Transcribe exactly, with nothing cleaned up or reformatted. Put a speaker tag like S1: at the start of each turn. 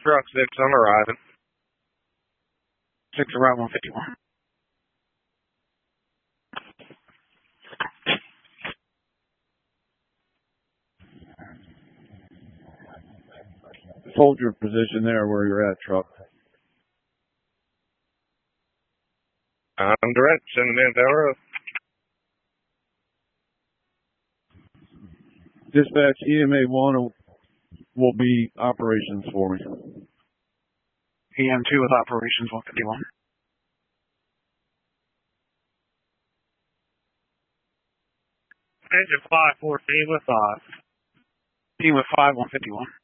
S1: Truck six, I'm arriving.
S2: Six arrive one fifty-one.
S3: Hold your position there where you're at, Truck.
S1: I'm direct, sending in down road.
S3: Dispatch, E M A one will be operations for me.
S2: E M two with operations one fifty-one.
S1: Engine five fourteen with five.
S2: Team with five one fifty-one.